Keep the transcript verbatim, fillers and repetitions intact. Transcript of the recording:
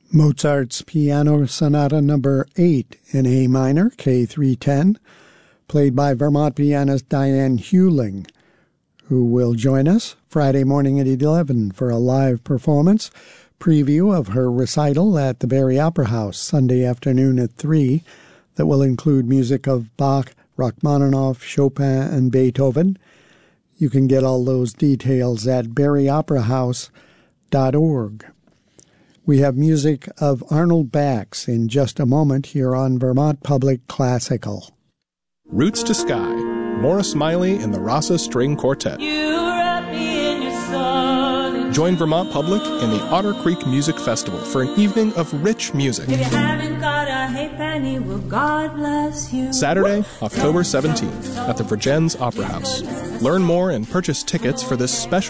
Mozart's Piano Sonata Number eight in A minor, K three ten, played by Vermont pianist Diane Hewling, who will join us Friday morning at eleven for a live performance, preview of her recital at the Barry Opera House Sunday afternoon at three, that will include music of Bach, Rachmaninoff, Chopin, and Beethoven. You can get all those details at barry opera house dot org. We have music of Arnold Bax in just a moment here on Vermont Public Classical. Roots to Sky, Morris Miley and the Rasa String Quartet. You wrap me in your solitude. Join Vermont Public in the Otter Creek Music Festival for an evening of rich music. If you haven't got a halfpenny, well, God bless you. Saturday, October seventeenth, at the Vergennes Opera House. Learn more and purchase tickets for this special